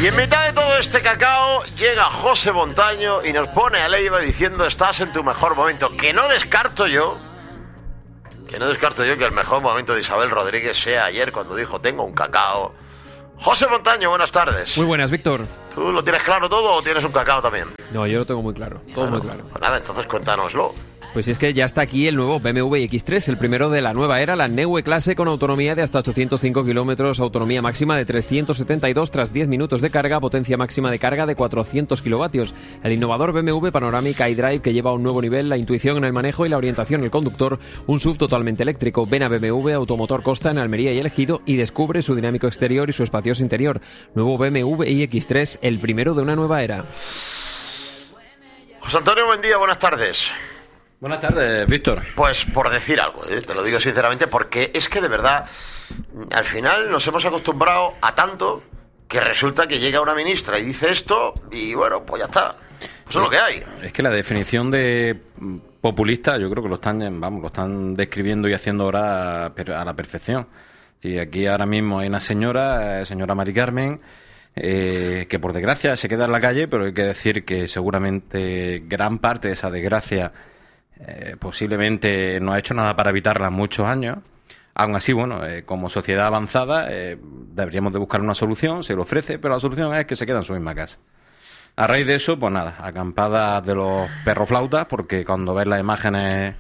Y en mitad de todo este cacao llega José Montaño y nos pone a Leiva diciendo estás en tu mejor momento. Que no descarto yo que el mejor momento de Isabel Rodríguez sea ayer cuando dijo tengo un cacao. José Montaño, buenas tardes. Muy buenas, Víctor. ¿Tú lo tienes claro todo o tienes un cacao también? No, yo lo tengo muy claro, todo muy claro. Pues nada, entonces cuéntanoslo. Pues es que ya está aquí el nuevo BMW X3, el primero de la nueva era, la Neue Clase, con autonomía de hasta 805 kilómetros, autonomía máxima de 372 tras 10 minutos de carga, potencia máxima de carga de 400 kilovatios. El innovador BMW Panoramic iDrive, que lleva a un nuevo nivel la intuición en el manejo y la orientación en el conductor, un SUV totalmente eléctrico. Ven a BMW Automotor Costa en Almería y El Ejido y descubre su dinámico exterior y su espacioso interior. Nuevo BMW iX3, el primero de una nueva era. José Antonio, buen día, buenas tardes. Buenas tardes, Víctor. Pues por decir algo, te lo digo sinceramente, porque es que de verdad, al final nos hemos acostumbrado a tanto que resulta que llega una ministra y dice esto y bueno, pues ya está. Eso es lo que hay. Es que la definición de populista yo creo que lo están describiendo y haciendo ahora a la perfección. Sí, aquí ahora mismo hay una señora Mari Carmen, que por desgracia se queda en la calle, pero hay que decir que seguramente gran parte de esa desgracia posiblemente no ha hecho nada para evitarla en muchos años. Aún así, bueno, como sociedad avanzada deberíamos de buscar una solución, se le ofrece, pero la solución es que se queda en su misma casa. A raíz de eso, pues nada, acampadas de los perroflautas, porque cuando ves las imágenes,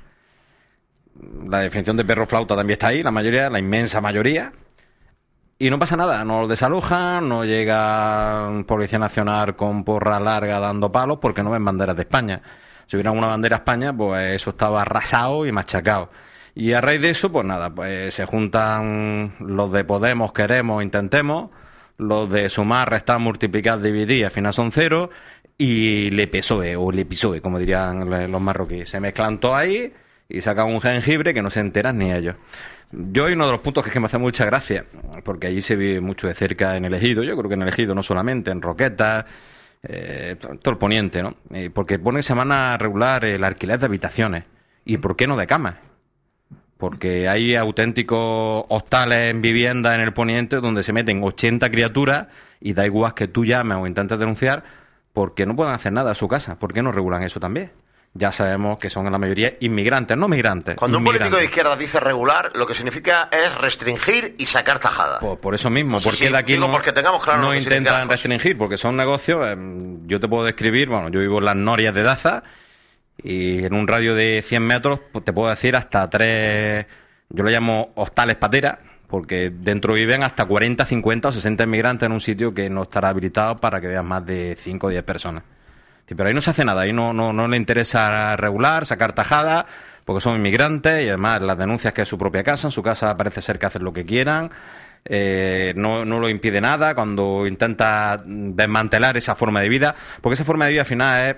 la definición de perroflauta también está ahí, la inmensa mayoría, y no pasa nada, no los desalojan, no llega Policía Nacional con porra larga dando palos porque no ven banderas de España. Si hubiera una bandera España, pues eso estaba arrasado y machacado. Y a raíz de eso, pues nada, pues se juntan los de Podemos, Queremos, Intentemos, los de Sumar, Restar, Multiplicar, Dividir, al final son cero, y le PSOE, o le PSOE, como dirían los marroquíes. Se mezclan todos ahí y sacan un jengibre que no se enteran ni ellos. Yo hay uno de los puntos que me hace mucha gracia, porque allí se vive mucho de cerca en El Ejido, yo creo que en El Ejido no solamente, en Roquetas, todo el poniente, ¿no? Porque pone que se van a regular el alquiler de habitaciones. ¿Y por qué no de camas? Porque hay auténticos hostales en vivienda en el poniente donde se meten 80 criaturas y da igual que tú llames o intentes denunciar porque no pueden hacer nada a su casa. ¿Por qué no regulan eso también? Ya sabemos que son en la mayoría inmigrantes, no migrantes. Cuando un político de izquierda dice regular, lo que significa es restringir y sacar tajada. Por eso mismo, pues porque sí, de aquí porque tengamos claro no intentan restringir, porque son negocios. Yo te puedo describir, bueno, yo vivo en las Norias de Daza y en un radio de 100 metros pues te puedo decir hasta 3, yo lo llamo hostales pateras, porque dentro viven hasta 40, 50 o 60 inmigrantes en un sitio que no estará habilitado para que vean más de 5 o 10 personas. Sí, pero ahí no se hace nada, ahí no le interesa regular, sacar tajada, porque son inmigrantes y además las denuncias que es su propia casa, en su casa parece ser que hacen lo que quieran, no lo impide nada cuando intenta desmantelar esa forma de vida, porque esa forma de vida al final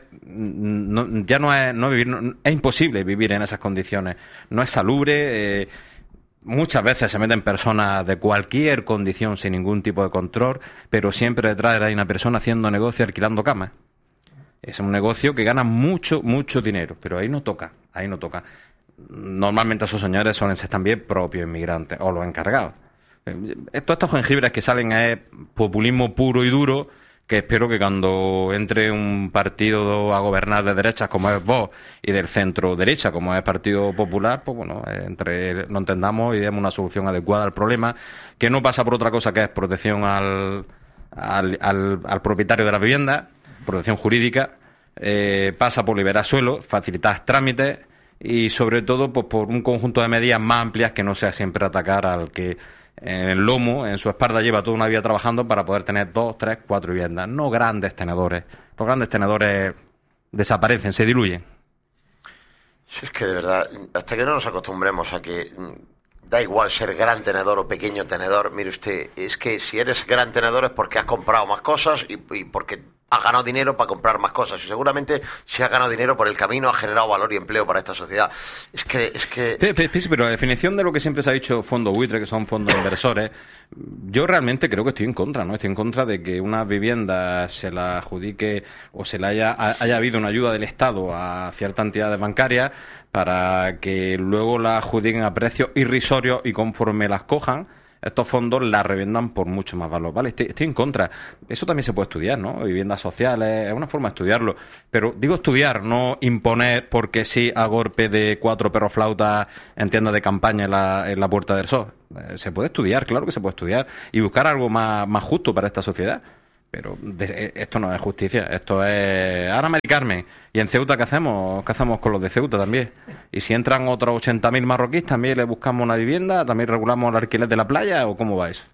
es imposible vivir en esas condiciones, no es salubre. Muchas veces se meten personas de cualquier condición sin ningún tipo de control, pero siempre detrás hay una persona haciendo negocio alquilando camas. Es un negocio que gana mucho, mucho dinero, pero ahí no toca. Normalmente esos señores suelen ser también propios inmigrantes o los encargados. Todos estos jengibres que salen es populismo puro y duro, que espero que cuando entre un partido a gobernar de derechas como es Vox y del centro derecha como es Partido Popular, pues bueno, lo entendamos y demos una solución adecuada al problema, que no pasa por otra cosa que es protección al propietario de la vivienda, protección jurídica, pasa por liberar suelo, facilitar trámites y sobre todo pues por un conjunto de medidas más amplias que no sea siempre atacar al que en el lomo, en su espalda lleva toda una vida trabajando para poder tener 2, 3, 4 viviendas, no grandes tenedores. Los grandes tenedores desaparecen, se diluyen. Si es que de verdad, hasta que no nos acostumbremos a que da igual ser gran tenedor o pequeño tenedor, mire usted, es que si eres gran tenedor es porque has comprado más cosas y porque has ganado dinero para comprar más cosas y seguramente si has ganado dinero por el camino has generado valor y empleo para esta sociedad. Sí, pero la definición de lo que siempre se ha dicho fondo buitre, que son fondos inversores, yo realmente creo que estoy en contra, ¿no? Estoy en contra de que una vivienda se la adjudique o se le haya habido una ayuda del Estado a ciertas entidades bancarias para que luego la adjudiquen a precios irrisorios y conforme las cojan estos fondos la revendan por mucho más valor. Vale, estoy en contra. Eso también se puede estudiar, ¿no? Viviendas sociales, es una forma de estudiarlo. Pero digo estudiar, no imponer porque sí a golpe de 4 perroflautas en tiendas de campaña en la Puerta del Sol. Se puede estudiar, claro que se puede estudiar. Y buscar algo más justo para esta sociedad. Pero esto no es justicia, esto es... Ahora Mari Carmen, ¿y en Ceuta qué hacemos? ¿Qué hacemos con los de Ceuta también? Y si entran otros 80.000 marroquíes, ¿también les buscamos una vivienda? ¿También regulamos el alquiler de la playa? ¿O cómo va eso?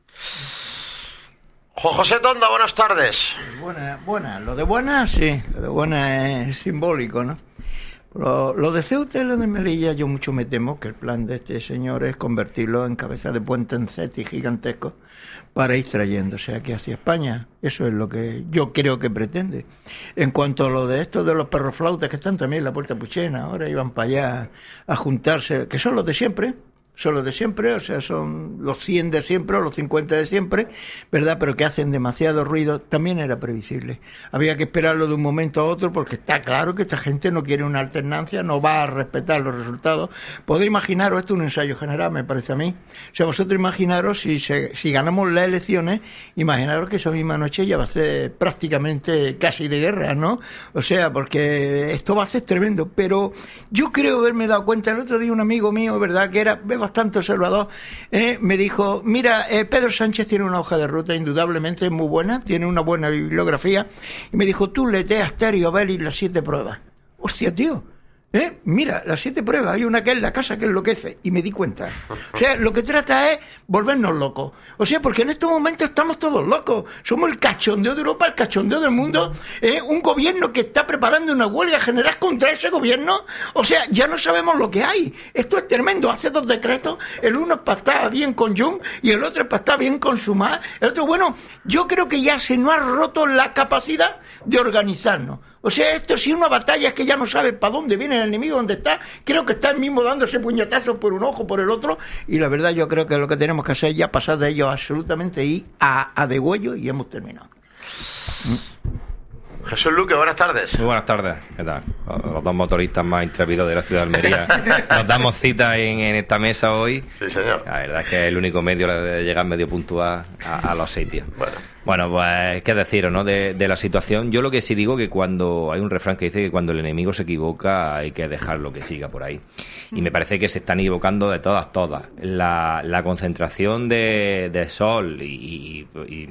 Juan José Tonda, buenas tardes. Buena. Lo de buena, sí. Lo de buena es simbólico, ¿no? Lo de Ceuta y lo de Melilla, yo mucho me temo que el plan de este señor es convertirlo en cabeza de puente en CETI gigantesco para ir trayéndose aquí hacia España. Eso es lo que yo creo que pretende. En cuanto a lo de estos de los perroflautas que están también en la Puerta Puchena, ahora iban para allá a juntarse, que son los de siempre, o sea, son los 100 de siempre o los 50 de siempre, ¿verdad? Pero que hacen demasiado ruido, también era previsible. Había que esperarlo de un momento a otro porque está claro que esta gente no quiere una alternancia, no va a respetar los resultados. Podéis imaginaros, esto es un ensayo general, me parece a mí. O sea, vosotros imaginaros, si ganamos las elecciones, imaginaros que esa misma noche ya va a ser prácticamente casi de guerra, ¿no? O sea, porque esto va a ser tremendo. Pero yo creo haberme dado cuenta, el otro día un amigo mío, ¿verdad?, que era bastante observador, me dijo, mira, Pedro Sánchez tiene una hoja de ruta indudablemente muy buena, tiene una buena bibliografía, y me dijo, tú léete Asterio Belli las 7 pruebas. Hostia, tío, mira, las 7 pruebas, hay una que es la casa que enloquece, y me di cuenta. O sea, lo que trata es volvernos locos. O sea, porque en estos momentos estamos todos locos. Somos el cachondeo de Europa, el cachondeo del mundo. Un gobierno que está preparando una huelga general contra ese gobierno. O sea, ya no sabemos lo que hay. Esto es tremendo. Hace 2 decretos. El uno es para estar bien con Jun y el otro es para estar bien con Sumar. El otro, bueno, yo creo que ya se nos ha roto la capacidad de organizarnos. O sea, esto si una batalla es que ya no sabes para dónde viene el enemigo, dónde está. Creo que está el mismo dándose puñetazos por un ojo, por el otro. Y la verdad yo creo que lo que tenemos que hacer es ya pasar de ellos absolutamente y a degüello y hemos terminado. Jesús Luque, buenas tardes. Muy buenas tardes, ¿qué tal? Los 2 motoristas más intrépidos de la ciudad de Almería. Nos damos cita en esta mesa hoy. Sí, señor. La verdad es que es el único medio de llegar medio puntual a los sitios. Bueno, pues qué deciros, ¿no? De la situación. Yo lo que sí digo que cuando hay un refrán que dice que cuando el enemigo se equivoca hay que dejarlo que siga por ahí. Y me parece que se están equivocando de todas. La concentración de Sol y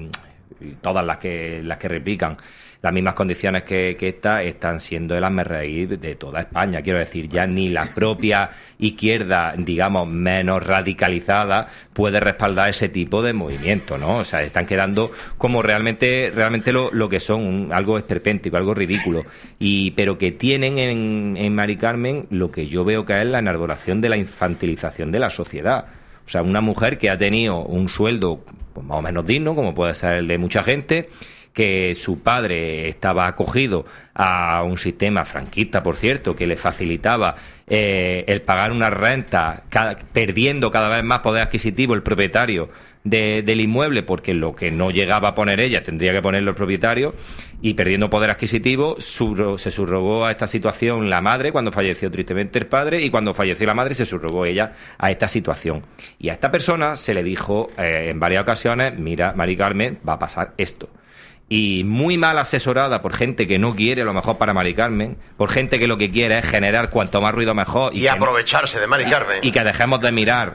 todas las que replican las mismas condiciones que esta están siendo el hazmerreír de toda España. Quiero decir, ya ni la propia izquierda, digamos, menos radicalizada, puede respaldar ese tipo de movimiento, ¿no? O sea, están quedando como realmente lo que son, algo esperpéntico, algo ridículo. Pero que tienen en Mari Carmen lo que yo veo que es la enarbolación de la infantilización de la sociedad. O sea, una mujer que ha tenido un sueldo pues, más o menos digno, como puede ser el de mucha gente, que su padre estaba acogido a un sistema franquista, por cierto, que le facilitaba el pagar una renta, perdiendo cada vez más poder adquisitivo el propietario del inmueble, porque lo que no llegaba a poner ella tendría que ponerlo el propietario, y perdiendo poder adquisitivo se subrogó a esta situación la madre cuando falleció tristemente el padre, y cuando falleció la madre se subrogó ella a esta situación. Y a esta persona se le dijo en varias ocasiones, mira, Mari Carmen, va a pasar esto. Y muy mal asesorada por gente que no quiere lo mejor para Mari Carmen, por gente que lo que quiere es generar cuanto más ruido mejor. Y aprovecharse de Mari Carmen. Y que dejemos de mirar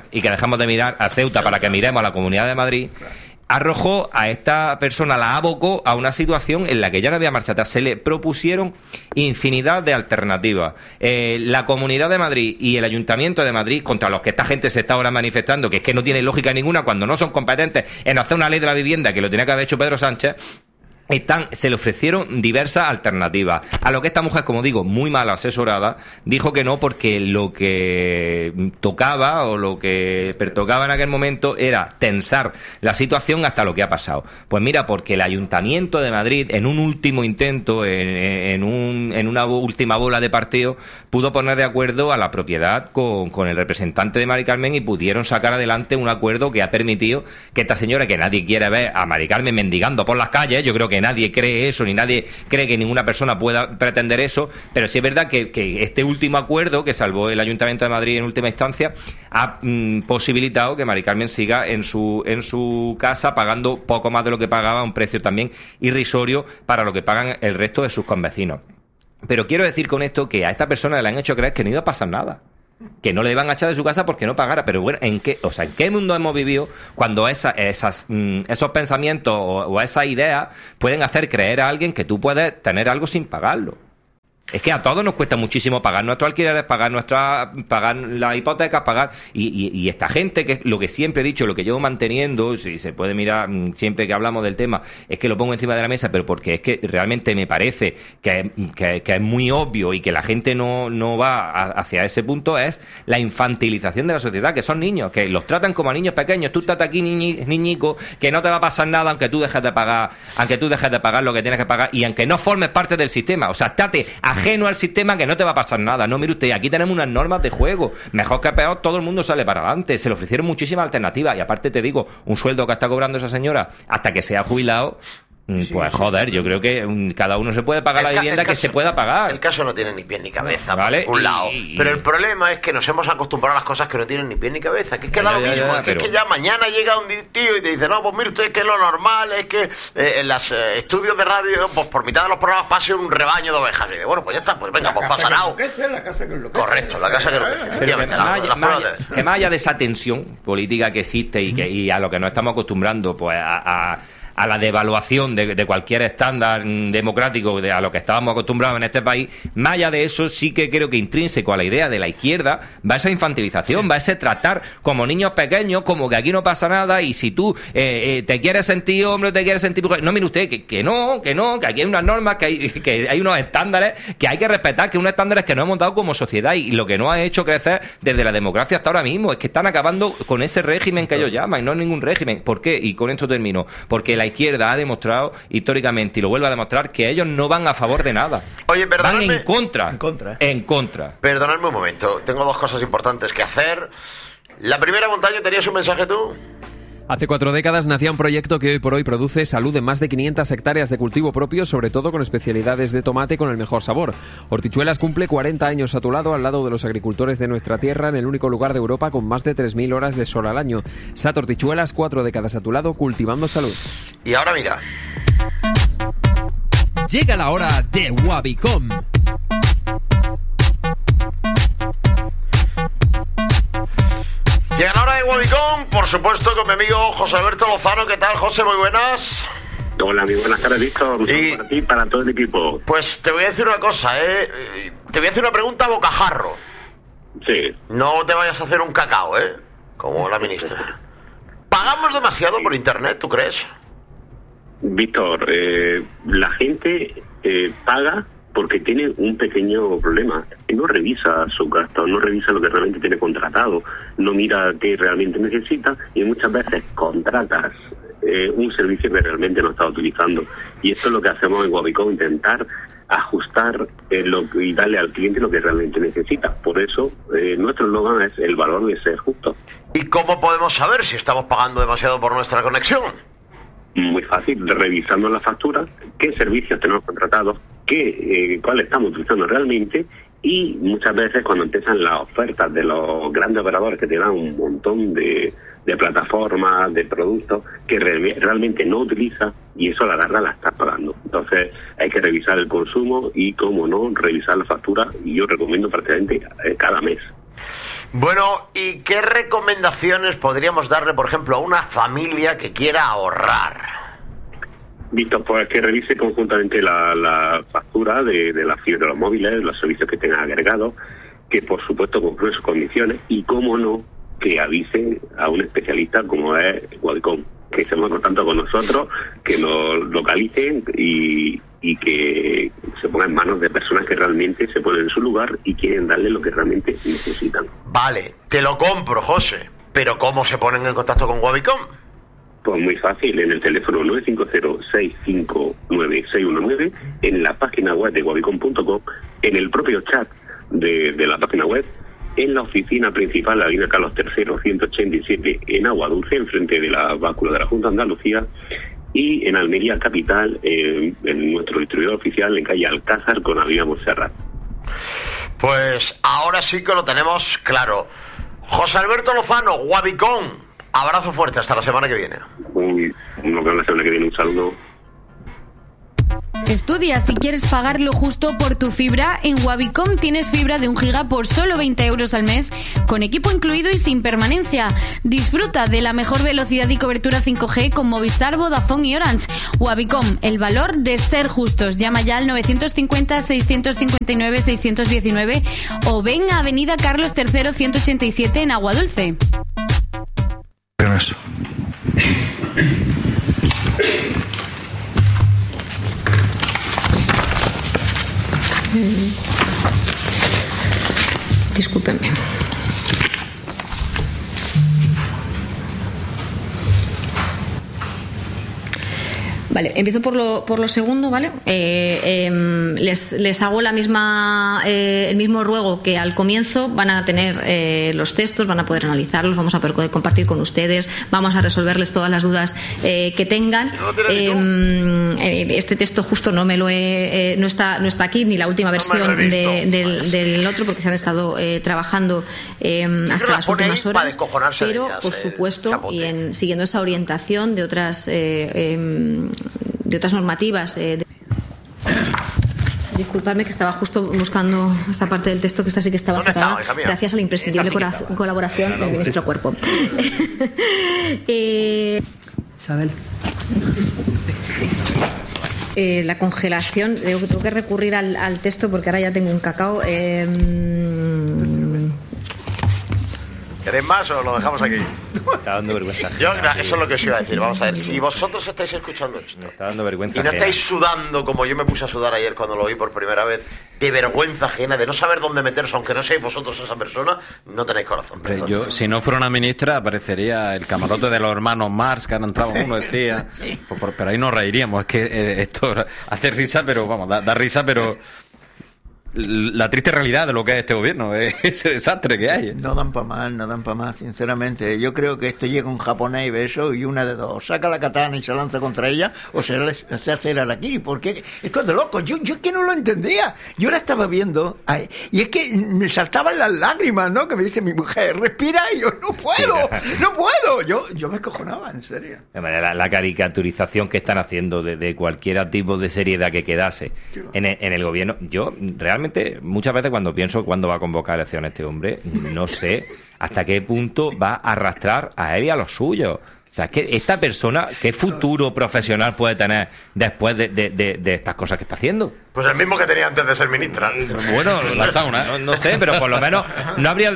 a Ceuta para que miremos a la Comunidad de Madrid. Arrojó a esta persona, la abocó a una situación en la que ya no había marcha atrás. Se le propusieron infinidad de alternativas. La Comunidad de Madrid y el Ayuntamiento de Madrid, contra los que esta gente se está ahora manifestando, que es que no tiene lógica ninguna cuando no son competentes en hacer una ley de la vivienda que lo tenía que haber hecho Pedro Sánchez, se le ofrecieron diversas alternativas, a lo que esta mujer, como digo, muy mal asesorada, dijo que no, porque lo que tocaba o lo que pertocaba en aquel momento era tensar la situación hasta lo que ha pasado. Pues mira, porque el Ayuntamiento de Madrid, en un último intento, en una última bola de partido, pudo poner de acuerdo a la propiedad con el representante de Mari Carmen y pudieron sacar adelante un acuerdo que ha permitido que esta señora, que nadie quiere ver a Mari Carmen mendigando por las calles, yo creo que que nadie cree eso, ni nadie cree que ninguna persona pueda pretender eso, pero sí es verdad que este último acuerdo que salvó el Ayuntamiento de Madrid en última instancia ha posibilitado que Mari Carmen siga en su casa pagando poco más de lo que pagaba, un precio también irrisorio para lo que pagan el resto de sus convecinos. Pero quiero decir con esto que a esta persona le han hecho creer que no iba a pasar nada, que no le iban a echar de su casa porque no pagara. Pero bueno, ¿en qué mundo hemos vivido cuando esos pensamientos o esas ideas pueden hacer creer a alguien que tú puedes tener algo sin pagarlo? Es que a todos nos cuesta muchísimo pagar nuestros alquileres, pagar las hipotecas, pagar... Y esta gente, que es lo que siempre he dicho, lo que llevo manteniendo, si se puede mirar siempre que hablamos del tema, es que lo pongo encima de la mesa, pero porque es que realmente me parece que es muy obvio y que la gente no va hacia ese punto, es la infantilización de la sociedad, que son niños, que los tratan como a niños pequeños. Tú estás aquí, niñico, que no te va a pasar nada aunque tú dejes de pagar lo que tienes que pagar y aunque no formes parte del sistema. O sea, estate ajeno al sistema, que no te va a pasar nada. No, mire usted, aquí tenemos unas normas de juego. Mejor que peor, todo el mundo sale para adelante. Se le ofrecieron muchísimas alternativas. Y aparte te digo, un sueldo que está cobrando esa señora hasta que sea jubilado, pues joder, yo creo que cada uno se puede pagar la vivienda que se pueda pagar. El caso no tiene ni pie ni cabeza, ¿vale? Por un lado. Pero el problema es que nos hemos acostumbrado a las cosas que no tienen ni pie ni cabeza. Que es que da lo mismo. Es que ya mañana llega un tío y te dice, no, pues mire usted, que lo normal es que en los estudios de radio, pues por mitad de los programas pase un rebaño de ovejas. Y dice, bueno, pues ya está, pues venga, pues pasa nada. Correcto, la casa que enloquece. Efectivamente. Que más allá de esa tensión política que existe y a lo que nos estamos acostumbrando, pues a la devaluación de cualquier estándar democrático a lo que estábamos acostumbrados en este país, más allá de eso, sí que creo que intrínseco a la idea de la izquierda va esa infantilización, va ese tratar como niños pequeños, como que aquí no pasa nada, y si tú te quieres sentir hombre, te quieres sentir mujer, no, mire usted, que no, que aquí hay unas normas, que hay unos estándares que hay que respetar, que unos estándares que nos hemos dado como sociedad, y lo que nos ha hecho crecer desde la democracia hasta ahora mismo es que están acabando con ese régimen que ellos llaman, y no es ningún régimen. ¿Por qué? Y con esto termino. Porque la izquierda ha demostrado históricamente, y lo vuelve a demostrar, que ellos no van a favor de nada. Oye, perdóname. Van en contra. Perdonadme un momento, tengo dos cosas importantes que hacer. La primera, Montaño, ¿tenías un mensaje tú? Hace 4 décadas nacía un proyecto que hoy por hoy produce salud en más de 500 hectáreas de cultivo propio, sobre todo con especialidades de tomate con el mejor sabor. Hortichuelas cumple 40 años a tu lado, al lado de los agricultores de nuestra tierra, en el único lugar de Europa con más de 3.000 horas de sol al año. SAT Hortichuelas, 4 décadas a tu lado, cultivando salud. Y ahora mira. Llega la hora de Wabicom. Llega la hora de Wabicom, por supuesto, con mi amigo José Alberto Lozano. ¿Qué tal, José? Muy buenas. Hola, muy buenas tardes, Víctor. Y para ti y para todo el equipo. Pues te voy a decir una cosa, te voy a hacer una pregunta a bocajarro. Sí. No te vayas a hacer un cacao, como la ministra. ¿Pagamos demasiado por internet, tú crees? Víctor, la gente paga porque tiene un pequeño problema. No revisa sus gastos, no revisa lo que realmente tiene contratado, no mira qué realmente necesita, y muchas veces contratas un servicio que realmente no está utilizando. Y esto es lo que hacemos en Wabicom, intentar ajustar y darle al cliente lo que realmente necesita. Por eso nuestro eslogan es el valor de ser justo. ¿Y cómo podemos saber si estamos pagando demasiado por nuestra conexión? Muy fácil, revisando la factura, qué servicios tenemos contratados, cuál estamos utilizando realmente, y muchas veces cuando empiezan las ofertas de los grandes operadores que te dan un montón de plataformas, de productos que realmente no utilizas, y eso a la larga la estás pagando. Entonces hay que revisar el consumo y, como no, revisar la factura, y yo recomiendo prácticamente cada mes. Bueno, ¿y qué recomendaciones podríamos darle, por ejemplo, a una familia que quiera ahorrar? Víctor, pues que revise conjuntamente la factura de la fibra de los móviles, los servicios que tengan agregados, que por supuesto compruebe sus condiciones, y, cómo no, que avise a un especialista como es Wabicom, que se mueva tanto con nosotros, que nos localicen y que se ponga en manos de personas que realmente se ponen en su lugar y quieren darle lo que realmente necesitan. Vale, te lo compro, José, pero ¿cómo se ponen en contacto con Wabicom? Pues muy fácil, en el teléfono 950-659-619, en la página web de wabicom.com, en el propio chat de la página web, en la oficina principal, la línea Carlos III, 187, en Agua Dulce, enfrente de la báscula de la Junta de Andalucía, y en Almería Capital, en nuestro distribuidor oficial, en calle Alcázar con Avenida Montserrat. Pues ahora sí que lo tenemos claro. José Alberto Lozano, Wabicom, abrazo fuerte, hasta la semana que viene. Nos vemos la semana que viene, un saludo. Estudia si quieres pagar lo justo por tu fibra. En Wabicom tienes fibra de 1 giga por solo 20 euros al mes, con equipo incluido y sin permanencia. Disfruta de la mejor velocidad y cobertura 5G con Movistar, Vodafone y Orange. Wabicom, el valor de ser justos. Llama ya al 950-659-619 o ven a Avenida Carlos III 187 en Aguadulce. Discúlpenme. Vale, empiezo por lo segundo, ¿vale? Les hago el mismo ruego que al comienzo. Van a tener los textos, van a poder analizarlos, vamos a poder compartir con ustedes, vamos a resolverles todas las dudas que tengan. Este texto justo no está aquí, ni la última versión del otro, porque se han estado trabajando hasta las últimas horas, pero por supuesto, y siguiendo esa orientación de otras normativas. Disculpadme que estaba justo buscando esta parte del texto, que esta sí que estaba cerrada, gracias a la imprescindible colaboración del ministro Cuerpo. Isabel. La congelación, tengo que recurrir al texto porque ahora ya tengo un cacao. ¿Queréis más o lo dejamos aquí? Me está dando vergüenza. Eso es lo que os iba a decir. Vamos a ver, si vosotros estáis escuchando esto me está dando vergüenza y no estáis sudando como yo me puse a sudar ayer cuando lo vi por primera vez, de vergüenza ajena, de no saber dónde meteros, aunque no seáis vosotros esa persona, no tenéis corazón. Yo, si no fuera una ministra, aparecería el camarote de los hermanos Marx, que han entrado uno, decía. Sí. Pero ahí nos reiríamos. Es que esto hace risa, pero vamos, da risa, pero la triste realidad de lo que es este gobierno, ese desastre que hay. No dan para más, sinceramente. Yo creo que esto llega un japonés y ve eso, y una de dos: saca la katana y se lanza contra ella, o se hace el harakiri, porque esto es de loco. Yo es que no lo entendía. Yo la estaba viendo, y es que me saltaban las lágrimas, ¿no? Que me dice mi mujer, respira, y yo no puedo. Yo me cojonaba, en serio. De manera, la caricaturización que están haciendo de cualquier tipo de seriedad que quedase en el gobierno, yo realmente muchas veces cuando pienso cuándo va a convocar elecciones este hombre, no sé hasta qué punto va a arrastrar a él y a los suyos. O sea, que esta persona, ¿qué futuro profesional puede tener después de estas cosas que está haciendo? Pues el mismo que tenía antes de ser ministra. Bueno, la sauna, no sé, pero por lo menos no habría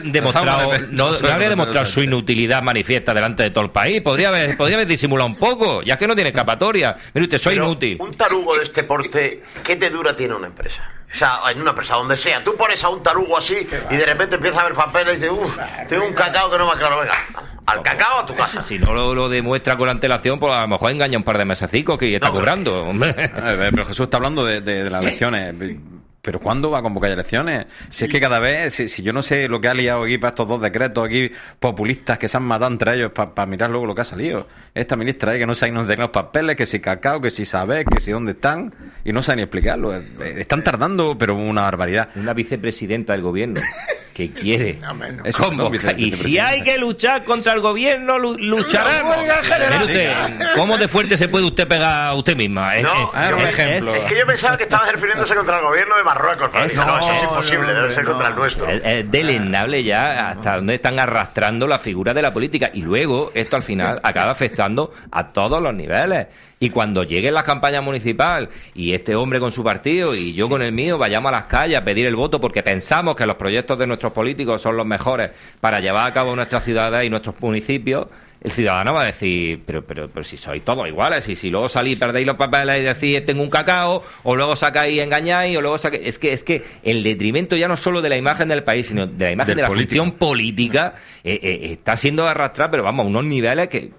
demostrado su inutilidad manifiesta delante de todo el país. Podría haber disimulado un poco, ya que no tiene escapatoria. Mire usted, soy inútil. Un tarugo de este porte, ¿qué te dura tiene una empresa? O sea, en una empresa, donde sea, tú pones a un tarugo así y de repente empieza a ver papeles y dices, tengo un cacao que no me aclaro, venga, al cacao a tu casa. Si no lo demuestra con antelación, pues a lo mejor engaña un par de mesecicos que está cobrando. Pero Jesús está hablando de las elecciones. ¿Pero cuándo va a convocar elecciones? Si es que cada vez, si yo no sé lo que ha liado aquí para estos dos decretos aquí populistas que se han matado entre ellos para mirar luego lo que ha salido. Esta ministra que no sabe ni los papeles, que si cacao, que si sabe, que si dónde están, y no sabe ni explicarlo. Están tardando, pero una barbaridad. Una vicepresidenta del gobierno que quiere convocar. Y si hay que luchar contra el gobierno, lucharemos. Mire usted, ¿cómo de fuerte se puede usted pegar a usted misma? Un ejemplo. Es que yo pensaba que estabas refiriéndose contra el gobierno de Marruecos. No, eso es imposible, debe ser contra el nuestro. Es deleznable ya hasta dónde están arrastrando la figura de la política. Y luego esto al final acaba afectando a todos los niveles. Y cuando llegue la campaña municipal y este hombre con su partido y yo con el mío vayamos a las calles a pedir el voto porque pensamos que los proyectos de nuestros políticos son los mejores para llevar a cabo nuestras ciudades y nuestros municipios, el ciudadano va a decir, pero si sois todos iguales, y si luego salís, perdéis los papeles y decís tengo un cacao, o luego sacáis y engañáis, o luego sacáis... Es que el detrimento ya no solo de la imagen del país, sino de la imagen de la función política está siendo arrastrada, pero vamos, a unos niveles que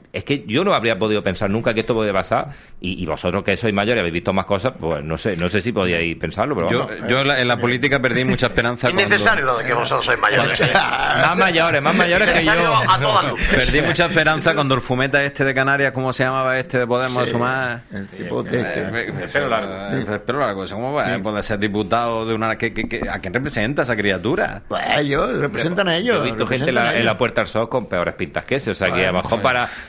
es que yo no habría podido pensar nunca que esto podía pasar, y vosotros que sois mayores y habéis visto más cosas, pues no sé si podíais pensarlo, pero yo en la política perdí mucha esperanza. Innecesario lo de que vosotros sois mayores. más mayores que yo. A todas luces. Perdí mucha esperanza cuando el fumeta este de Canarias, ¿cómo se llamaba este de Podemos? Sumar el cipote el pelo largo. ¿Cómo va? Puede ser diputado de una... ¿A quién representa esa criatura? Pues ellos, representan a ellos. Yo he visto gente en la Puerta del Sol con peores pintas que ese, o sea que a lo mejor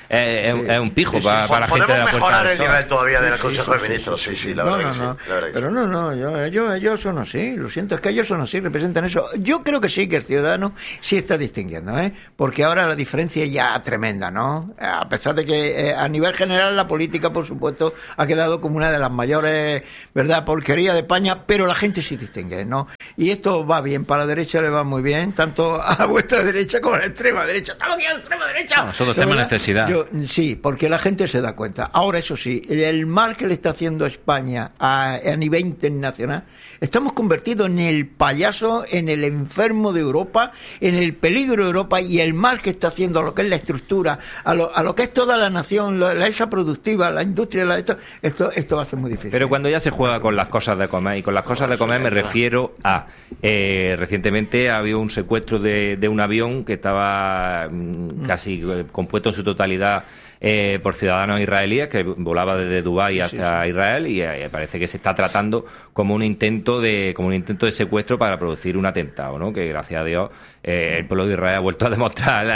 es un pijo para la gente de la Puerta del Sol. Podemos mejorar el nivel todavía del Consejo de Ministros, sí, la verdad que sí. Pero no, ellos son así, lo siento, es que ellos son así, representan eso. Yo creo que sí, que el ciudadano sí está distinguiendo, porque ahora la diferencia es ya tremenda, ¿no? A pesar de que a nivel general la política, por supuesto, ha quedado como una de las mayores, ¿verdad?, porquerías de España, pero la gente sí distingue, ¿no? Y esto va bien, para la derecha le va muy bien, tanto a vuestra derecha como a la extrema derecha. ¡Estamos aquí a la extrema derecha! Nosotros tenemos necesidad. Sí, porque la gente se da cuenta. Ahora, eso sí, el mal que le está haciendo a España a nivel internacional, estamos convertidos en el payaso, en el enfermo de Europa, en el peligro de Europa, y el mal que está haciendo a lo que es la estructura, a lo que es toda la nación, esa productiva, la industria, esto va a ser muy difícil. Pero cuando ya se juega con las cosas de comer, y con las cosas de comer me refiero a recientemente había un secuestro de un avión que estaba casi compuesto en su totalidad por ciudadanos israelíes, que volaba desde Dubái hacia Israel, y parece que se está tratando como un intento de secuestro para producir un atentado, ¿no? Que gracias a Dios el pueblo de Israel ha vuelto a demostrar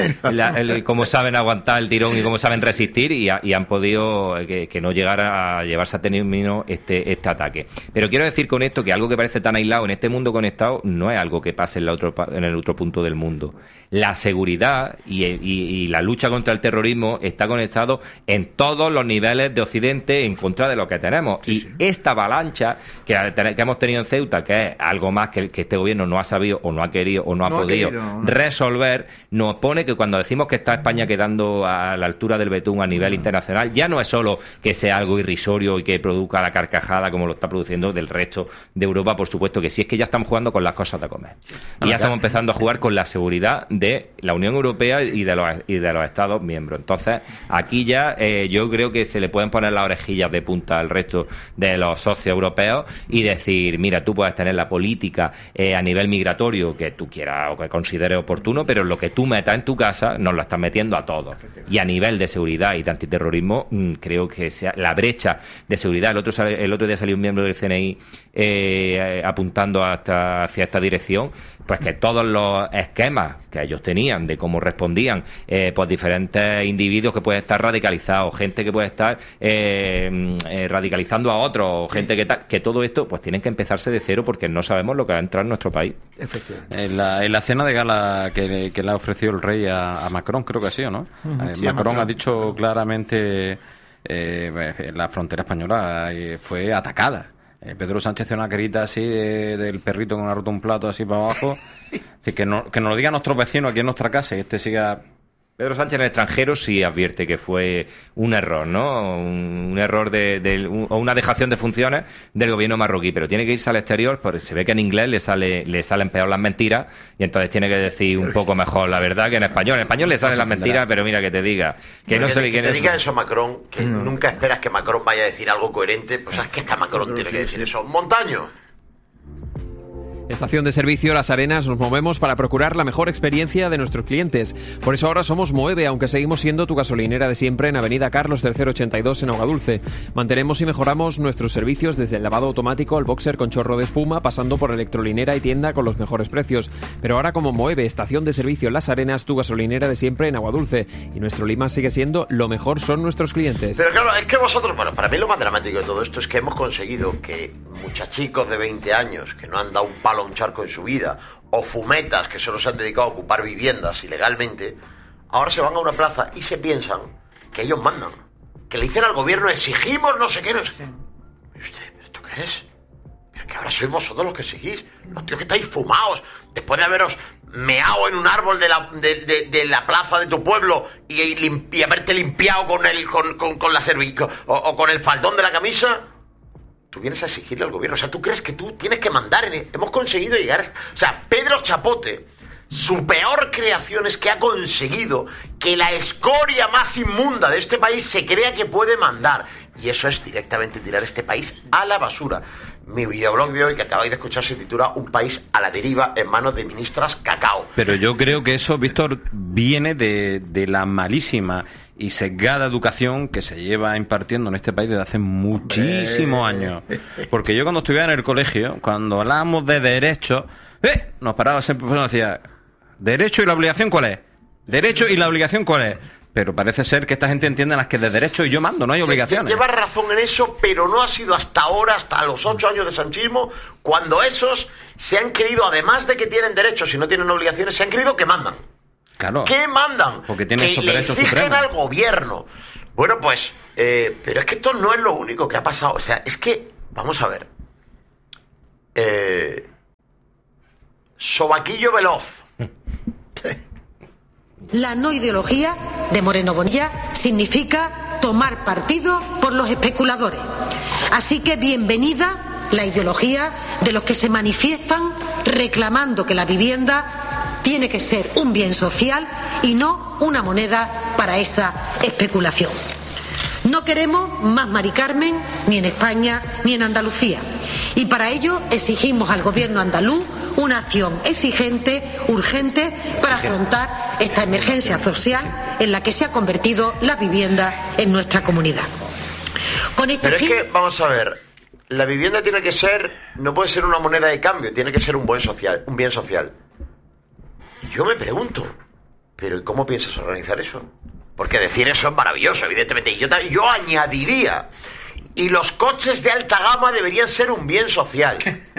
cómo saben aguantar el tirón y cómo saben resistir, y han podido que no llegara a llevarse a término este ataque. Pero quiero decir con esto que algo que parece tan aislado en este mundo conectado no es algo que pase en el otro punto del mundo. La seguridad y la lucha contra el terrorismo está conectado en todos los niveles de Occidente en contra de lo que tenemos. Esta avalancha que hemos tenido en Ceuta, que es algo más que este gobierno no ha sabido o no ha querido o no ha podido resolver, nos pone que cuando decimos que está España quedando a la altura del betún a nivel internacional, ya no es solo que sea algo irrisorio y que produzca la carcajada como lo está produciendo del resto de Europa, por supuesto que sí, es que ya estamos jugando con las cosas de comer. Y ya estamos empezando a jugar con la seguridad de la Unión Europea y de los Estados miembros. Entonces, aquí ya yo creo que se le pueden poner las orejillas de punta al resto de los socios europeos y decir, mira, tú puedes tener la política a nivel migratorio que tú quieras o que consideres oportuno, pero lo que tú metas en tu casa nos lo estás metiendo a todos. Y a nivel de seguridad y de antiterrorismo, creo que sea la brecha de seguridad. El otro día salió un miembro del CNI apuntando hacia esta dirección, pues que todos los esquemas que ellos tenían de cómo respondían pues diferentes individuos que pueden estar radicalizados, gente que puede estar radicalizando a otros, gente que todo esto pues tienen que empezarse de cero porque no sabemos lo que va a entrar en nuestro país. Efectivamente. En la cena de gala que le ha ofrecido el rey a Macron, creo que ha sido, ¿no? Macron ha dicho claramente la frontera española fue atacada. Pedro Sánchez tiene una carita así del perrito que ha roto un plato así para abajo. Así que nos lo digan nuestros vecinos aquí en nuestra casa y siga. Pedro Sánchez en el extranjero sí advierte que fue un error, ¿no? Un error o una dejación de funciones del gobierno marroquí, pero tiene que irse al exterior porque se ve que en inglés le salen peor las mentiras y entonces tiene que decir un poco mejor la verdad que en español. En español le salen las mentiras, pero mira que te diga que no se te diga eso Macron, que nunca esperas que Macron vaya a decir algo coherente, pues es que esta Macron tiene que decir eso. Montaño. Estación de servicio Las Arenas, nos movemos para procurar la mejor experiencia de nuestros clientes. Por eso ahora somos Moeve, aunque seguimos siendo tu gasolinera de siempre en Avenida Carlos III 82 en Aguadulce. Mantenemos y mejoramos nuestros servicios desde el lavado automático al boxer con chorro de espuma, pasando por electrolinera y tienda con los mejores precios. Pero ahora como Moeve, estación de servicio Las Arenas, tu gasolinera de siempre en Aguadulce. Y nuestro lema sigue siendo lo mejor son nuestros clientes. Pero claro, es que vosotros, bueno, para mí lo más dramático de todo esto es que hemos conseguido que muchachicos de 20 años que no han dado un palo a un charco en su vida, o fumetas que solo se han dedicado a ocupar viviendas ilegalmente, ahora se van a una plaza y se piensan que ellos mandan, que le dicen al gobierno exigimos no sé qué, no sé qué. ¿Y usted, esto qué es? Pero que ahora sois vosotros los que exigís, los tíos que estáis fumados después de haberos meado en un árbol de la plaza de tu pueblo y haberte limpiado con la cervical o con el faldón de la camisa. Tú vienes a exigirle al gobierno, o sea, tú crees que tú tienes que mandar. Hemos conseguido llegar o sea, Pedro Chapote Su peor creación es que ha conseguido que la escoria más inmunda de este país se crea que puede mandar. Y eso es directamente tirar este país a la basura. Mi videoblog de hoy, que acabáis de escuchar, se titula Un país a la deriva en manos de ministras cacao. Pero yo creo que eso, Víctor, viene de la malísima y sesgada educación que se lleva impartiendo en este país desde hace muchísimos años. Porque yo cuando estudiaba en el colegio, cuando hablábamos de derechos, nos paraba siempre y nos decía, ¿derecho y la obligación cuál es? ¿Derecho y la obligación cuál es? Pero parece ser que esta gente entiende las que de derecho y yo mando, no hay obligaciones. Llevas razón en eso, pero no ha sido hasta ahora, hasta los 8 años de sanchismo, cuando esos se han creído, además de que tienen derechos y no tienen obligaciones, se han creído que mandan. Claro. ¿Qué mandan? Porque tienen que le exigen supremos al gobierno. Bueno, pues, pero es que esto no es lo único que ha pasado. O sea, es que, vamos a ver. Sobaquillo veloz. La no ideología de Moreno Bonilla significa tomar partido por los especuladores. Así que bienvenida la ideología de los que se manifiestan reclamando que la vivienda tiene que ser un bien social y no una moneda para esa especulación. No queremos más Mari Carmen ni en España ni en Andalucía. Y para ello exigimos al gobierno andaluz una acción exigente, urgente, para afrontar esta emergencia social en la que se ha convertido la vivienda en nuestra comunidad. Pero es que, vamos a ver, la vivienda tiene que ser, no puede ser una moneda de cambio, tiene que ser un bien social. Yo me pregunto, ¿pero cómo piensas organizar eso? Porque decir eso es maravilloso, evidentemente. Y yo añadiría, y los coches de alta gama deberían ser un bien social.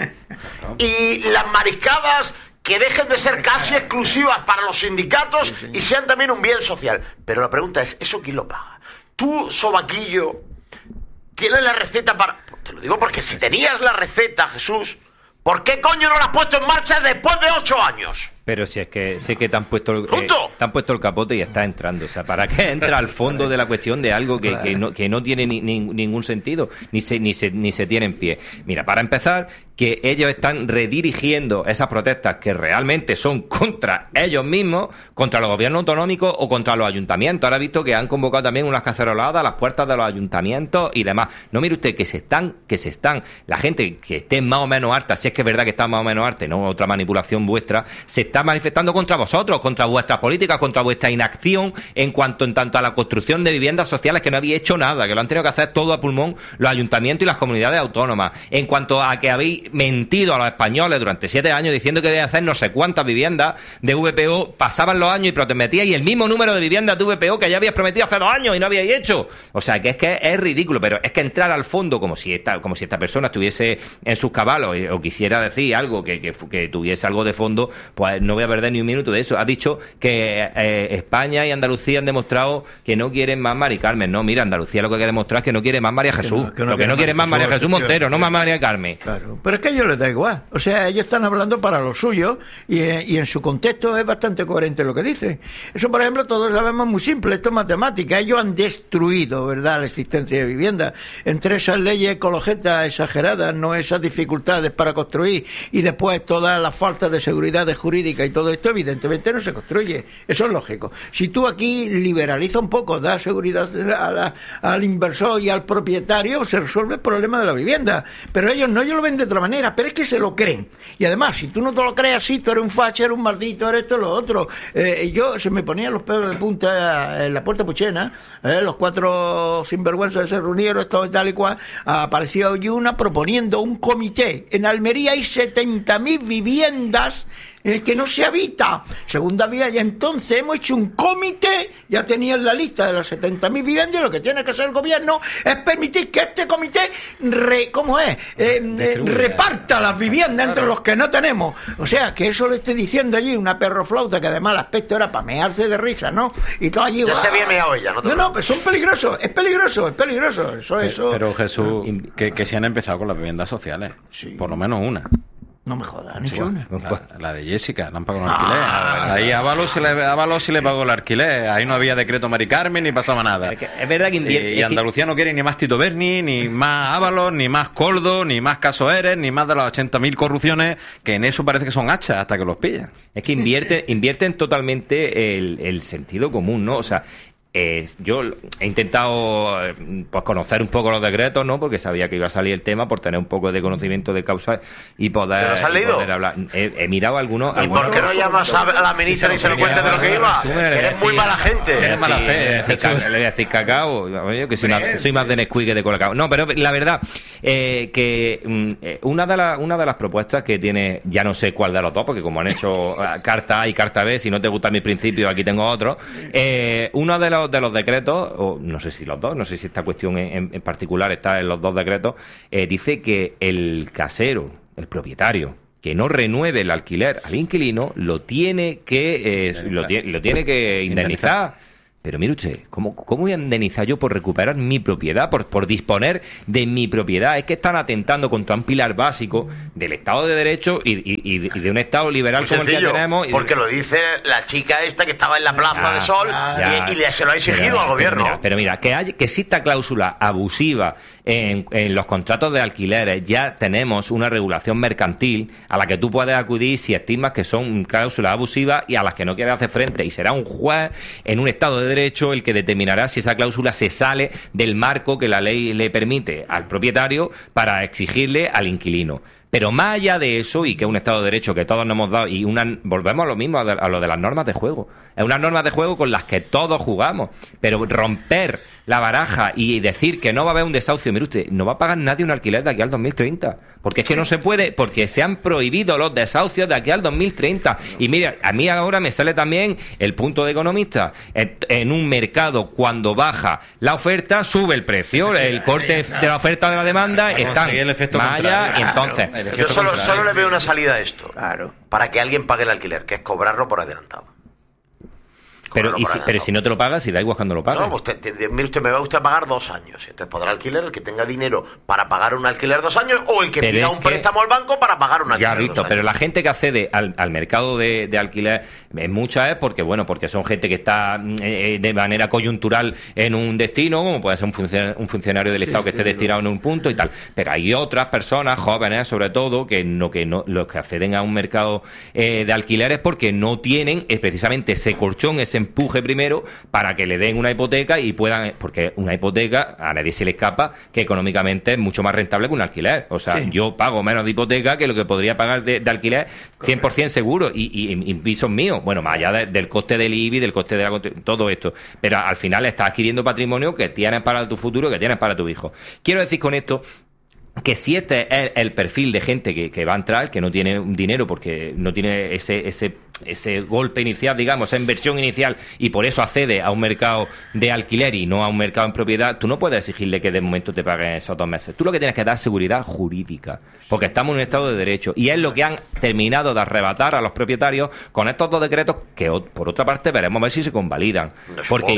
Y las mariscadas que dejen de ser casi exclusivas para los sindicatos y sean también un bien social. Pero la pregunta es, ¿eso quién lo paga? Tú, Sobaquillo, ¿tienes la receta para...? Te lo digo porque si tenías la receta, Jesús, ¿por qué coño no la has puesto en marcha después de 8 años? Pero si es que sé que te han puesto el capote y está entrando. O sea, ¿para qué entra al fondo de la cuestión de algo que no tiene ningún sentido, ni se tiene en pie? Mira, para empezar, que ellos están redirigiendo esas protestas que realmente son contra ellos mismos, contra los gobiernos autonómicos o contra los ayuntamientos. Ahora he visto que han convocado también unas caceroladas a las puertas de los ayuntamientos y demás. No, mire usted, que se están, la gente que esté más o menos harta, si es que es verdad que está más o menos harta, no otra manipulación vuestra, se está manifestando contra vosotros, contra vuestras políticas, contra vuestra inacción en tanto a la construcción de viviendas sociales, que no habéis hecho nada, que lo han tenido que hacer todo a pulmón los ayuntamientos y las comunidades autónomas, en cuanto a que habéis mentido a los españoles durante 7 años diciendo que debían hacer no sé cuántas viviendas de VPO, pasaban los años y prometíais el mismo número de viviendas de VPO que ya habíais prometido hace 2 años y no habíais hecho. O sea, que es ridículo, pero es que entrar al fondo como si esta persona estuviese en sus caballos o quisiera decir algo que tuviese algo de fondo, pues no voy a perder ni un minuto de eso. Ha dicho que España y Andalucía han demostrado que no quieren más Mari Carmen. No, mira, Andalucía lo que hay que demostrar es que no quiere más María Jesús. Lo que no quiere más María Jesús Montero, no más María Carmen. Claro, pero es que a ellos les da igual. O sea, ellos están hablando para lo suyo y en su contexto es bastante coherente lo que dicen. Eso, por ejemplo, todos sabemos muy simple, esto es matemática. Ellos han destruido, ¿verdad?, la existencia de vivienda. Entre esas leyes ecologistas exageradas, no esas dificultades para construir y después toda la falta de seguridad jurídica y todo esto, evidentemente no se construye. Eso es lógico. Si tú aquí liberalizas un poco, das seguridad al inversor y al propietario, se resuelve el problema de la vivienda. Pero ellos no, ellos lo ven de otra manera, pero es que se lo creen. Y además, si tú no te lo crees así, tú eres un facho, eres un maldito, eres esto, lo otro. Yo se me ponían los pelos de punta en la Puerta Puchena, los 4 sinvergüenzas se reunieron, esto tal y cual, apareció hoy una proponiendo un comité. En Almería hay 70.000 viviendas que no se habita. Segunda vía, y entonces hemos hecho un comité, ya tenían la lista de las 70.000 viviendas, y lo que tiene que hacer el gobierno es permitir que este comité reparta las viviendas entre los que no tenemos. O sea, que eso le estoy diciendo allí una perroflauta, que además el aspecto era para mearse de risa, ¿no? Y todo allí, ya se había meado ella, ¿no? No, pero son peligrosos, es peligroso. Eso. Pero Jesús, que se han empezado con las viviendas sociales, sí. Por lo menos una. No me jodas, ni una. La de Jessica, la han pagado un alquiler. Ahí a Ábalos sí le pagó el alquiler. Ahí no había decreto Mari Carmen ni pasaba nada. Es verdad que y Andalucía no quiere ni más Tito Berni, ni más Ábalos, ni más Coldo, ni más Caso Eres, ni más de las 80.000 corrupciones, que en eso parece que son hachas hasta que los pillan. Es que invierten totalmente el sentido común, ¿no? O sea, yo he intentado pues conocer un poco los decretos, ¿no? Porque sabía que iba a salir el tema, por tener un poco de conocimiento de causa y poder, ¿Pero has leído? Poder hablar. He mirado algunos. ¿Y por qué no llamas a la ministra y se lo cuentes de lo que iba? Que eres muy mala gente. Eres mala fe. Le voy a decir cacao. Yo que soy más de Nesquik que de Colacao. No, pero la verdad que una de las propuestas que tiene, ya no sé cuál de los dos, porque como han hecho carta A y carta B, si no te gustan mis principios, aquí tengo otro. Uno de los decretos, o no sé si los dos, no sé si esta cuestión en particular está en los dos decretos, dice que el casero, el propietario, que no renueve el alquiler al inquilino, lo tiene que indemnizar. Pero mire usted, ¿cómo voy a indemnizar yo por recuperar mi propiedad, por disponer de mi propiedad? Es que están atentando contra un pilar básico del Estado de Derecho y de un Estado liberal muy como sencillo, el que tenemos. Porque lo dice la chica esta que estaba en la Plaza de Sol y se lo ha exigido al gobierno. Pero mira, que exista cláusula abusiva en los contratos de alquileres, ya tenemos una regulación mercantil a la que tú puedes acudir si estimas que son cláusulas abusivas y a las que no quieres hacer frente. Y será un juez en un Estado de Derecho el que determinará si esa cláusula se sale del marco que la ley le permite al propietario para exigirle al inquilino. Pero más allá de eso, y que es un Estado de Derecho que todos nos hemos dado, y volvemos a lo mismo, a lo de las normas de juego. Es unas normas de juego con las que todos jugamos. Pero romper la baraja y decir que no va a haber un desahucio, mire usted, no va a pagar nadie un alquiler de aquí al 2030. Porque es que no se puede, porque se han prohibido los desahucios de aquí al 2030. Y mira, a mí ahora me sale también el punto de economista. En un mercado, cuando baja la oferta, sube el precio. El corte de la oferta de la demanda está más allá, y entonces... Yo solo le veo una salida a esto. Claro. Para que alguien pague el alquiler, que es cobrarlo por adelantado. Pero si no te lo pagas, si da igual cuando lo pagas. No, mire usted, me va usted a pagar 2 años. Entonces podrá alquiler el que tenga dinero para pagar un alquiler 2 años o el que pida un préstamo al banco para pagar un alquiler. Ya visto, pero la gente que accede al mercado de alquiler, mucha es porque son gente que está de manera coyuntural en un destino, como puede ser un funcionario del Estado que esté destinado en un punto y tal. Pero hay otras personas, jóvenes sobre todo, que los que acceden a un mercado de alquileres porque no tienen precisamente ese colchón, ese empuje primero para que le den una hipoteca y puedan, porque una hipoteca a nadie se le escapa que económicamente es mucho más rentable que un alquiler. O sea, yo pago menos de hipoteca que lo que podría pagar de alquiler 100% seguro y pisos míos. Bueno, más allá del coste del IBI, del coste de todo esto. Pero al final estás adquiriendo patrimonio que tienes para tu futuro, que tienes para tu hijo. Quiero decir con esto que si este es el perfil de gente que va a entrar, que no tiene dinero porque no tiene ese golpe inicial, digamos, esa inversión inicial, y por eso accede a un mercado de alquiler y no a un mercado en propiedad, tú no puedes exigirle que de momento te paguen esos 2 meses. Tú lo que tienes que dar es seguridad jurídica, porque estamos en un Estado de Derecho, y es lo que han terminado de arrebatar a los propietarios con estos 2 decretos que, por otra parte, veremos a ver si se convalidan. Porque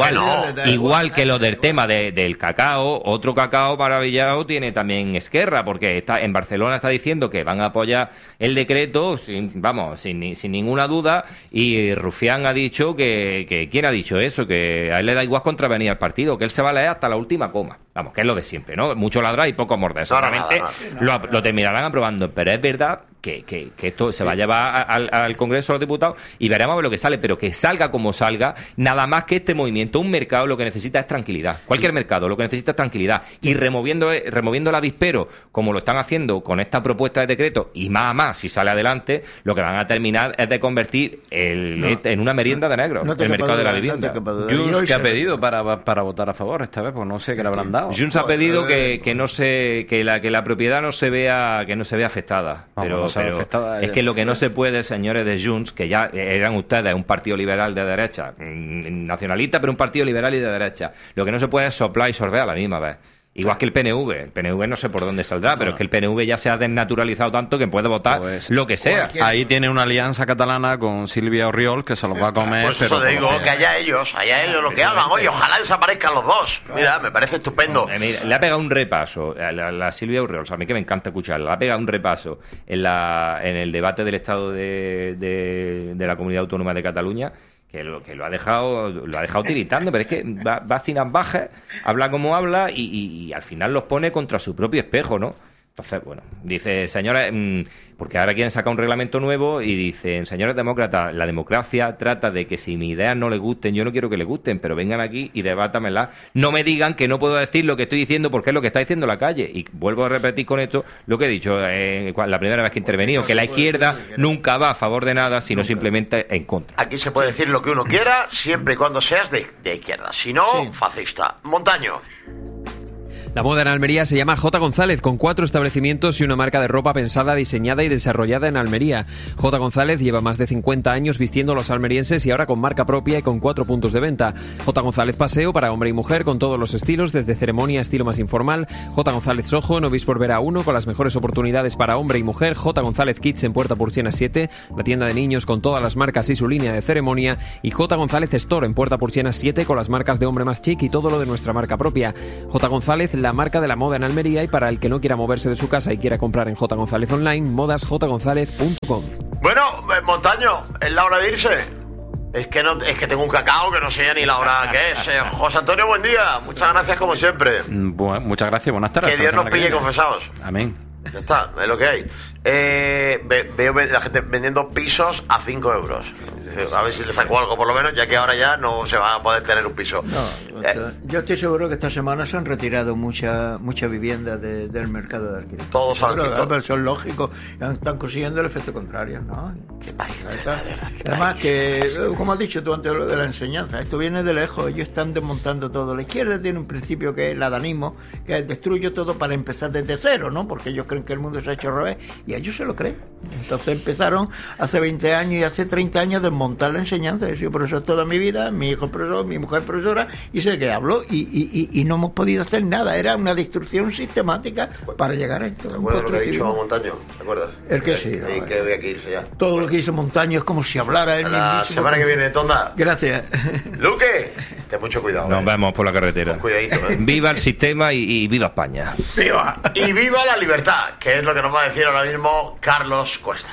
igual que lo del tema del cacao, otro cacao maravillado tiene también Esquerra, porque en Barcelona está diciendo que van a apoyar el decreto sin ninguna duda, y Rufián ha dicho que ¿quién ha dicho eso? Que a él le da igual contravenir al partido, que él se va a leer hasta la última coma. Vamos, que es lo de siempre, ¿no? Mucho ladrar y poco morder. Seguramente lo terminarán aprobando, pero es verdad que esto se va a llevar al Congreso, a los diputados, y veremos a ver lo que sale, pero que salga como salga, nada más que este movimiento, un mercado lo que necesita es tranquilidad. Cualquier mercado lo que necesita es tranquilidad, y removiendo el avispero, como lo están haciendo con esta propuesta de decreto, y más, si sale adelante, lo que van a terminar es de convertir en una merienda de negros el mercado de la vivienda. Junts, ¿qué ha pedido para votar a favor esta vez? Pues no sé qué le habrán dado. Junts ha pedido que la propiedad no se vea afectada. Pero es que lo que no se puede, señores de Junts, que ya eran ustedes un partido liberal de derecha, nacionalista, pero un partido liberal y de derecha, lo que no se puede es soplar y sorber a la misma vez. Igual que el PNV. El PNV no sé por dónde saldrá, pero es que el PNV ya se ha desnaturalizado tanto que puede votar lo que sea. Ahí tiene una alianza catalana con Silvia Orriol que se los va a comer. Pues eso te digo, que allá ellos lo que hagan. Oye, ojalá desaparezcan los dos. Mira, me parece estupendo. Mira, le ha pegado un repaso a la Silvia Orriol, a mí que me encanta escucharla, le ha pegado un repaso en el debate del Estado de la Comunidad Autónoma de Cataluña, que lo ha dejado tiritando, pero es que va sin ambajes, habla como habla y al final los pone contra su propio espejo, ¿no? Entonces, bueno, dice, señores, porque ahora quieren sacar un reglamento nuevo y dicen, señores demócratas, la democracia trata de que si mis ideas no les gusten, yo no quiero que les gusten, pero vengan aquí y debátamelas. No me digan que no puedo decir lo que estoy diciendo porque es lo que está diciendo la calle. Y vuelvo a repetir con esto lo que he dicho la primera vez que he intervenido, que la izquierda nunca va a favor de nada, sino simplemente en contra. Aquí se puede decir lo que uno quiera, siempre y cuando seas de izquierda. Si no, fascista. Montaño. La moda en Almería se llama J. González, con 4 establecimientos y una marca de ropa pensada, diseñada y desarrollada en Almería. J. González lleva más de 50 años vistiendo a los almerienses y ahora con marca propia y con 4 puntos de venta. J. González Paseo para hombre y mujer con todos los estilos, desde ceremonia a estilo más informal. J. González Soho en Obispo Vera 1 con las mejores oportunidades para hombre y mujer. J. González Kids en Puerta Purchena 7, la tienda de niños con todas las marcas y su línea de ceremonia. Y J. González Store en Puerta Purchena 7 con las marcas de hombre más chic y todo lo de nuestra marca propia. J. González, la marca de la moda en Almería, y para el que no quiera moverse de su casa y quiera comprar en J. González Online, modasjgonzalez.com. Bueno, Montaño, es la hora de irse. Es que tengo un cacao que no sé ni la hora que es. José Antonio, buen día. Muchas gracias como siempre. Muchas gracias, buenas tardes. Que Dios nos pille confesados. Amén. Ya está, es lo que hay. Veo la gente vendiendo pisos a 5 euros. A ver si le saco algo por lo menos, ya que ahora ya no se va a poder tener un piso. No, yo estoy seguro que esta semana se han retirado mucha vivienda del mercado de alquiler. Todos han quitado. Pero eso es lógico, están consiguiendo el efecto contrario, ¿no? Qué país, además que, como has dicho tú antes de la enseñanza, esto viene de lejos, ellos están desmontando todo. La izquierda tiene un principio que es el adanismo, que destruye todo para empezar desde cero, ¿no? Porque ellos creen que el mundo se ha hecho al revés y ellos se lo creen. Entonces empezaron hace 20 años y hace 30 años de montar la enseñanza. Yo por eso toda mi vida, mi hijo es profesor, mi mujer es profesora, y sé que hablo y no hemos podido hacer nada. Era una destrucción sistemática para llegar a esto. ¿Te acuerdas lo que ha dicho Montaño? ¿Te acuerdas? El que sí. Que había que irse ya. Todo lo que hizo Montaño es como si hablara él mismo. La semana que viene, Tonda. Gracias. Luque, ten mucho cuidado. Nos vemos por la carretera. Con cuidadito, Viva el sistema y viva España. ¡Viva! Y viva la libertad, que es lo que nos va a decir ahora mismo Carlos Cuesta.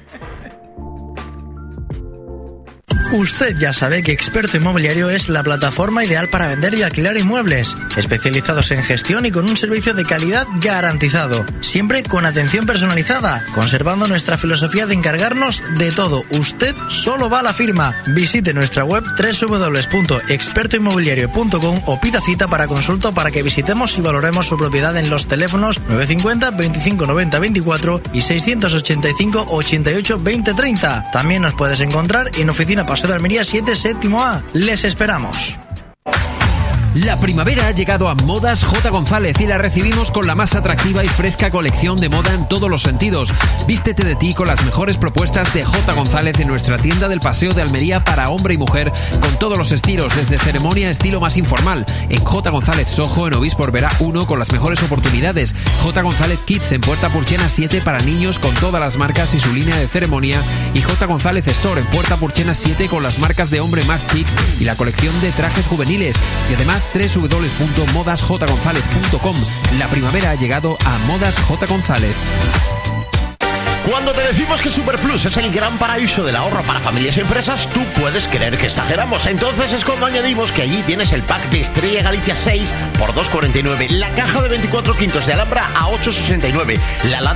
Usted ya sabe que Experto Inmobiliario es la plataforma ideal para vender y alquilar inmuebles, especializados en gestión y con un servicio de calidad garantizado, siempre con atención personalizada, conservando nuestra filosofía de encargarnos de todo. Usted solo va a la firma. Visite nuestra web www.expertoinmobiliario.com o pida cita para consulta para que visitemos y valoremos su propiedad en los teléfonos 950 25 90 24 y 685 88 20 30. También nos puedes encontrar en Oficina Paseo de Almería 7, séptimo A. Les esperamos. La primavera ha llegado a Modas J. González y la recibimos con la más atractiva y fresca colección de moda en todos los sentidos. Vístete de ti con las mejores propuestas de J. González en nuestra tienda del Paseo de Almería para hombre y mujer, con todos los estilos, desde ceremonia a estilo más informal. En J. González Soho en Obispo Vera 1 con las mejores oportunidades. J. González Kids en Puerta Purchena 7 para niños con todas las marcas y su línea de ceremonia. Y J. González Store en Puerta Purchena 7 con las marcas de hombre más chic y la colección de trajes juveniles. Y además www.modasjgonzalez.com. La primavera ha llegado a Modas J. González. Cuando te decimos que Superplus es el gran paraíso del ahorro para familias y empresas, tú puedes creer que exageramos. Entonces es cuando añadimos que allí tienes el pack de Estrella Galicia 6 por 2,49, la caja de 24 quintos de Alhambra a 8,69, la